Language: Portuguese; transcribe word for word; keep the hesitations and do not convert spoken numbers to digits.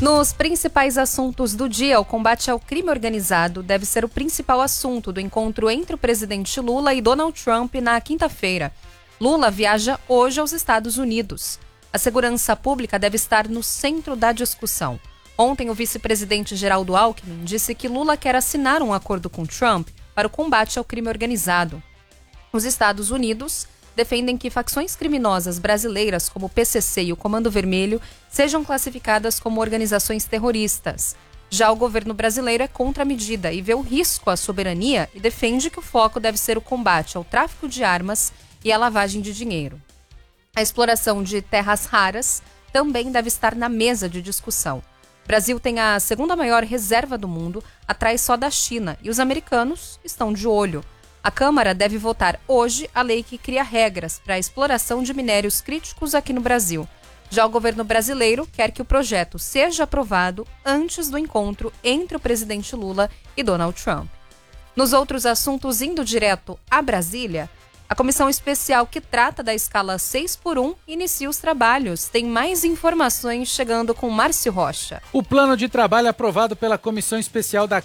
Nos principais assuntos do dia, o combate ao crime organizado deve ser o principal assunto do encontro entre o presidente Lula e Donald Trump na quinta-feira. Lula viaja hoje aos Estados Unidos. A segurança pública deve estar no centro da discussão. Ontem, o vice-presidente Geraldo Alckmin disse que Lula quer assinar um acordo com Trump para o combate ao crime organizado. Os Estados Unidos defendem que facções criminosas brasileiras como o P C C e o Comando Vermelho sejam classificadas como organizações terroristas. Já o governo brasileiro é contra a medida e vê o risco à soberania e defende que o foco deve ser o combate ao tráfico de armas e à lavagem de dinheiro. A exploração de terras raras também deve estar na mesa de discussão. O Brasil tem a segunda maior reserva do mundo, atrás só da China, e os americanos estão de olho. A Câmara deve votar hoje a lei que cria regras para a exploração de minérios críticos aqui no Brasil. Já o governo brasileiro quer que o projeto seja aprovado antes do encontro entre o presidente Lula e Donald Trump. Nos outros assuntos, indo direto a Brasília, a comissão especial que trata da escala seis por um inicia os trabalhos. Tem mais informações chegando com Márcio Rocha. O plano de trabalho aprovado pela Comissão Especial da